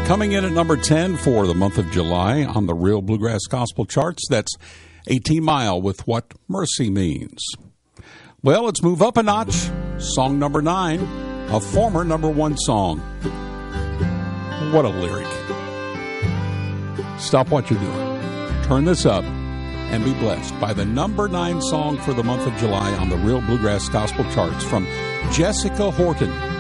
Coming in at number 10 for the month of July on the Real Bluegrass Gospel charts, that's 18 Mile with What Mercy Means. Well, let's move up a notch. Song number 9, a former number 1 song. What a lyric. Stop what you're doing. Turn this up and be blessed by the number 9 song for the month of July on the Real Bluegrass Gospel charts from Jessica Horton.